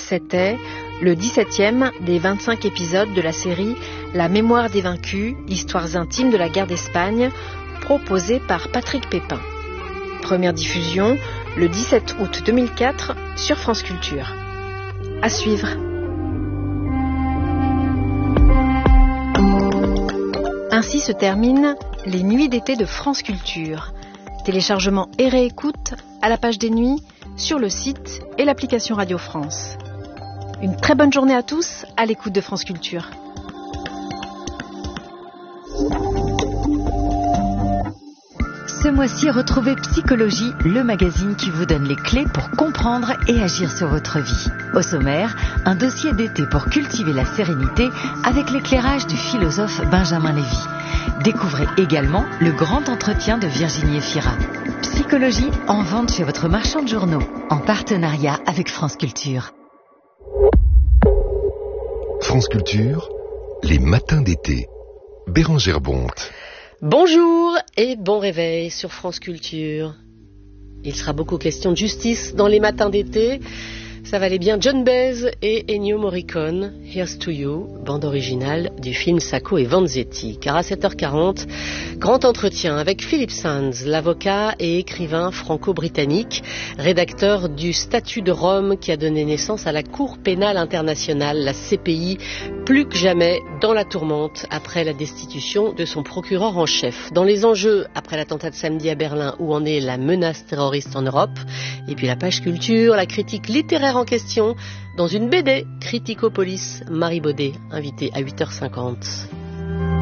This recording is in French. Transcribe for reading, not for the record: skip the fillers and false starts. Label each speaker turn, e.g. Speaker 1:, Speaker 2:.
Speaker 1: C'était le 17e des 25 épisodes de la série La mémoire des vaincus, histoires intimes de la guerre d'Espagne, proposée par Patrick Pépin. Première diffusion le 17 août 2004 sur France Culture. À suivre. Ainsi se terminent les nuits d'été de France Culture. Téléchargement et réécoute à la page des nuits, sur le site et l'application Radio France. Une très bonne journée à tous à l'écoute de France Culture.
Speaker 2: Ce mois-ci, retrouvez Psychologie, le magazine qui vous donne les clés pour comprendre et agir sur votre vie. Au sommaire, un dossier d'été pour cultiver la sérénité avec l'éclairage du philosophe Benjamin Lévy. Découvrez également le grand entretien de Virginie Efira. Psychologie en vente chez votre marchand de journaux, en partenariat avec France Culture.
Speaker 3: France Culture, les matins d'été. Bérangère Bonte.
Speaker 4: Bonjour et bon réveil sur France Culture. Il sera beaucoup question de justice dans les matins d'été. Ça valait bien John Baez et Ennio Morricone, Here's to You, bande originale du film Sacco et Vanzetti. Car à 7h40, grand entretien avec Philippe Sands, l'avocat et écrivain franco-britannique, rédacteur du Statut de Rome qui a donné naissance à la Cour pénale internationale, la CPI, plus que jamais dans la tourmente après la destitution de son procureur en chef. Dans les enjeux, après l'attentat de samedi à Berlin, où en est la menace terroriste en Europe, et puis la page culture, la critique littéraire en question, dans une BD, Criticopolis, Marie Baudet, invitée à 8h50.